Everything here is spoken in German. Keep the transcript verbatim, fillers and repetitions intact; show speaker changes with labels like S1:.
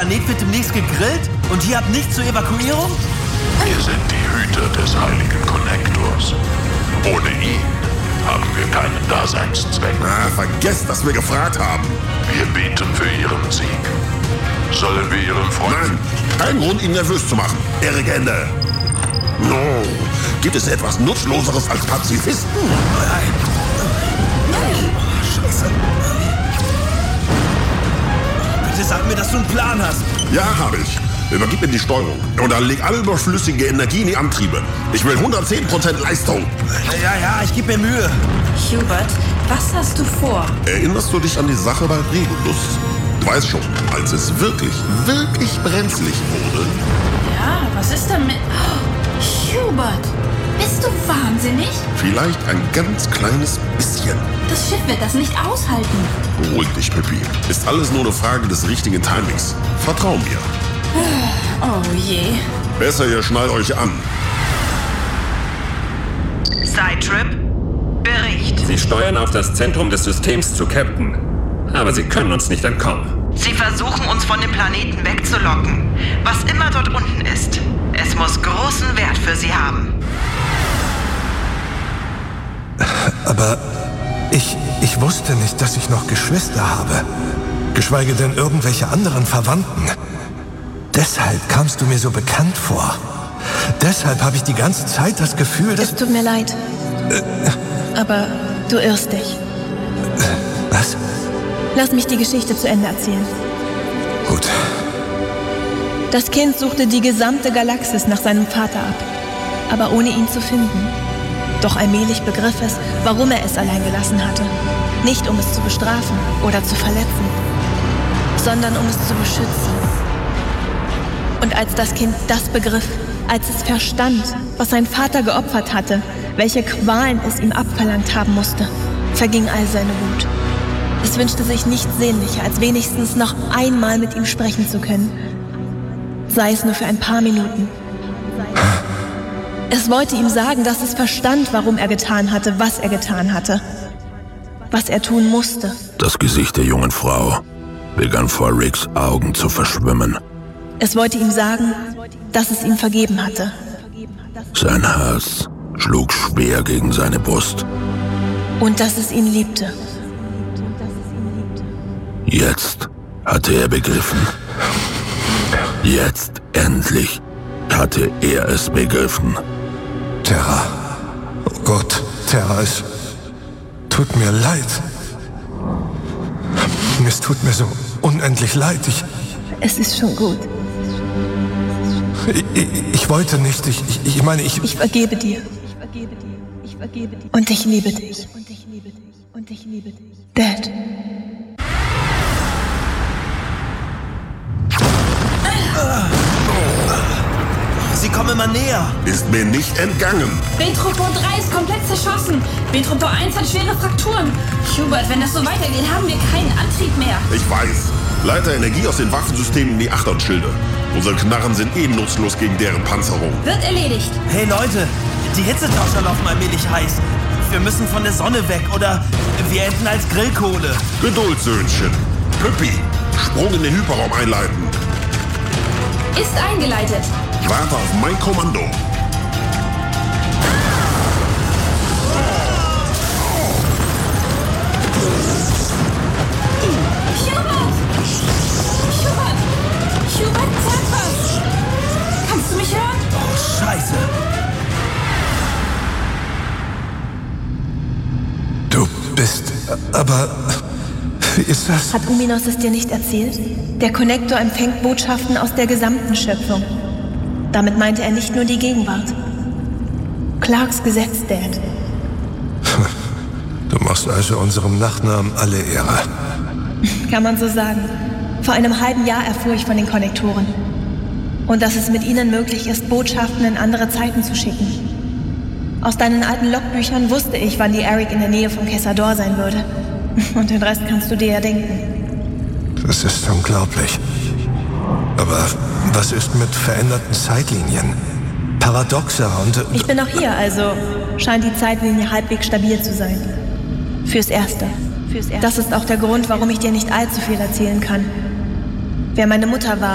S1: Planet wird demnächst gegrillt und ihr habt nichts zur Evakuierung?
S2: Wir sind die Hüter des heiligen Konnektors. Ohne ihn haben wir keinen Daseinszweck.
S3: Ah, vergesst, dass wir gefragt haben.
S2: Wir beten für ihren Sieg. Sollen wir ihren Freunden...
S3: Nein, kein Grund, ihn nervös zu machen. Eric Ende. No. Gibt es etwas Nutzloseres als Pazifisten?
S1: Nein. Nein. Oh, Scheiße. Bitte sag mir, dass du einen Plan hast.
S3: Ja, habe ich. Übergib mir die Steuerung. Und dann leg alle überflüssige Energie in die Antriebe. Ich will hundertzehn Prozent Leistung.
S1: Ja, ja, ich gebe mir Mühe.
S4: Hubert, was hast du vor?
S3: Erinnerst du dich an die Sache bei Regulus? Du weißt schon, als es wirklich, wirklich brenzlig wurde.
S4: Ja, was ist denn mit... Oh, Hubert, bist du wahnsinnig?
S3: Vielleicht ein ganz kleines bisschen.
S4: Das Schiff wird das nicht aushalten.
S3: Beruhig dich, Pippi. Ist alles nur eine Frage des richtigen Timings. Vertrau mir.
S4: Oh je.
S3: Besser, ihr schnallt euch an.
S5: Sidetrip, Bericht.
S6: Sie steuern auf das Zentrum des Systems zu, Captain. Aber Sie können uns nicht entkommen.
S5: Sie versuchen, uns von dem Planeten wegzulocken. Was immer dort unten ist, es muss großen Wert für Sie haben.
S7: Aber ich, ich wusste nicht, dass ich noch Geschwister habe. Geschweige denn irgendwelche anderen Verwandten. Deshalb kamst du mir so bekannt vor. Deshalb habe ich die ganze Zeit das Gefühl, dass...
S8: Es tut mir leid. Äh, Aber du irrst dich.
S7: Äh, was?
S8: Lass mich die Geschichte zu Ende erzählen.
S7: Gut.
S8: Das Kind suchte die gesamte Galaxis nach seinem Vater ab, aber ohne ihn zu finden. Doch allmählich begriff es, warum er es allein gelassen hatte. Nicht um es zu bestrafen oder zu verletzen, sondern um es zu beschützen. Und als das Kind das begriff, als es verstand, was sein Vater geopfert hatte, welche Qualen es ihm abverlangt haben musste, verging all seine Wut. Es wünschte sich nichts sehnlicher, als wenigstens noch einmal mit ihm sprechen zu können. Sei es nur für ein paar Minuten. Es wollte ihm sagen, dass es verstand, warum er getan hatte, was er getan hatte. Was er tun musste.
S2: Das Gesicht der jungen Frau begann vor Ricks Augen zu verschwimmen.
S8: Es wollte ihm sagen, dass es ihm vergeben hatte.
S2: Sein Herz schlug schwer gegen seine Brust.
S8: Und dass es ihn liebte.
S2: Jetzt hatte er begriffen. Jetzt endlich hatte er es begriffen.
S7: Terra. Oh Gott, Terra, es tut mir leid. Es tut mir so unendlich leid. Ich...
S8: Es ist schon gut.
S7: Ich, ich, ich wollte nicht, ich, ich, ich meine, ich...
S8: Ich vergebe dir. Ich vergebe dir. Ich vergebe dir. Und ich liebe dich. Und ich liebe dich. Und ich liebe dich. Dad.
S1: Sie kommen immer näher.
S3: Ist mir nicht entgangen.
S4: B-Truppe drei ist komplett zerschossen. B-Truppe eins hat schwere Frakturen. Hubert, wenn das so weitergeht, haben wir keinen Antrieb mehr.
S3: Ich weiß. Leiter Energie aus den Waffensystemen in die Achterschilde. Unsere Knarren sind eh nutzlos gegen deren Panzerung.
S4: Wird erledigt.
S1: Hey Leute, die Hitzetauscher laufen allmählich heiß. Wir müssen von der Sonne weg oder wir enden als Grillkohle.
S3: Geduld, Söhnchen. Püppi, Sprung in den Hyperraum einleiten.
S4: Ist eingeleitet.
S3: Warte auf mein Kommando.
S4: Hubert! Hubert! Hubert, sag was! Kannst du mich hören?
S1: Oh, Scheiße.
S7: Du bist... Aber... Wie ist das?
S8: Hat Uminos es dir nicht erzählt? Der Konnektor empfängt Botschaften aus der gesamten Schöpfung. Damit meinte er nicht nur die Gegenwart. Clarks Gesetz, Dad.
S7: Du machst also unserem Nachnamen alle Ehre.
S8: Kann man so sagen. Vor einem halben Jahr erfuhr ich von den Konnektoren. Und dass es mit ihnen möglich ist, Botschaften in andere Zeiten zu schicken. Aus deinen alten Logbüchern wusste ich, wann die Eric in der Nähe von Kessador sein würde. Und den Rest kannst du dir ja denken.
S7: Das ist unglaublich. Aber was ist mit veränderten Zeitlinien? Paradoxer und...
S8: Ich bin noch hier, also scheint die Zeitlinie halbwegs stabil zu sein. Fürs Erste. Das ist auch der Grund, warum ich dir nicht allzu viel erzählen kann. Wer meine Mutter war,